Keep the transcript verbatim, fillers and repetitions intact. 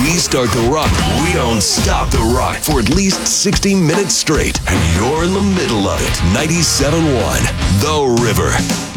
We start the rock. We don't stop the rock for at least sixty minutes straight. And you're in the middle of it. ninety-seven point one The River.